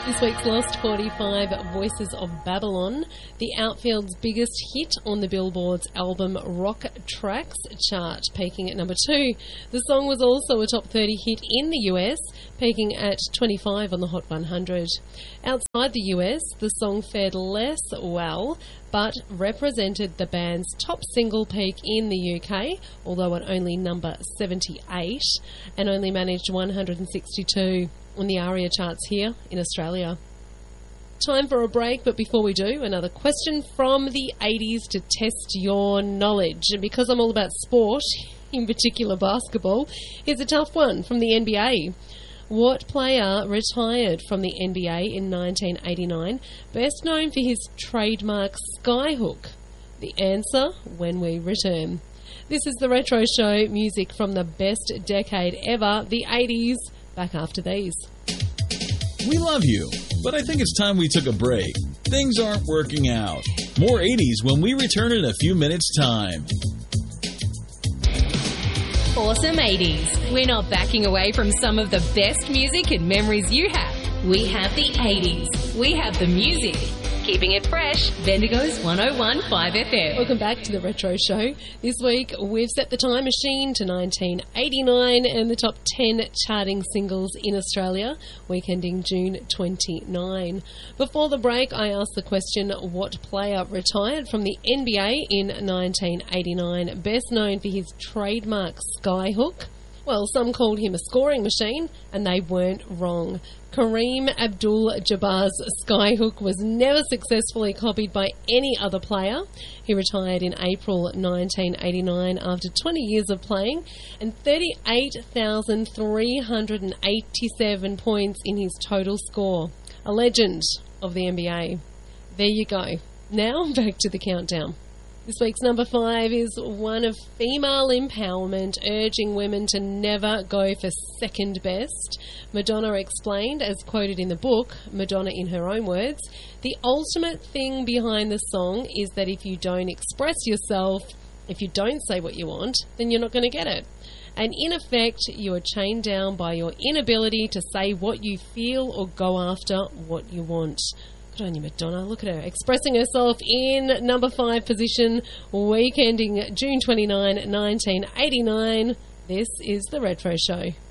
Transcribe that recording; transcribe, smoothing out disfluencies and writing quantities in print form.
This week's Lost 45, Voices of Babylon, the outfield's biggest hit on the Billboard's album Rock Tracks chart, peaking at number 2. The song was also a top 30 hit in the US, peaking at 25 on the Hot 100. Outside the US, the song fared less well, but represented the band's top single peak in the UK, although at only number 78, and only managed 162 on the ARIA charts here in Australia. Time for a break, but before we do, another question from the 80s to test your knowledge. And because I'm all about sport, in particular basketball, here's a tough one from the NBA. What player retired from the NBA in 1989, best known for his trademark skyhook? The answer when we return. This is the Retro Show, music from the best decade ever, the 80s. Back after these. We love you, but I think it's time we took a break. Things aren't working out. More 80s when we return in a few minutes' time. Awesome 80s. We're not backing away from some of the best music and memories you have. We have the 80s. We have the music. Keeping it fresh, Bendigo's 101.5 FM. Welcome back to the Retro Show. This week, we've set the time machine to 1989 and the top 10 charting singles in Australia, week ending June 29. Before the break, I asked the question, what player retired from the NBA in 1989, best known for his trademark skyhook? Well, some called him a scoring machine, and they weren't wrong. Kareem Abdul-Jabbar's skyhook was never successfully copied by any other player. He retired in April 1989 after 20 years of playing and 38,387 points in his total score. A legend of the NBA. There you go. Now, back to the countdown. This week's number 5 is one of female empowerment, urging women to never go for second best. Madonna explained, as quoted in the book, Madonna in her own words, the ultimate thing behind the song is that if you don't express yourself, if you don't say what you want, then you're not going to get it. And in effect, you are chained down by your inability to say what you feel or go after what you want. Good on you, Madonna. Look at her expressing herself in number 5 position, week ending June 29, 1989. This is the Retro Show.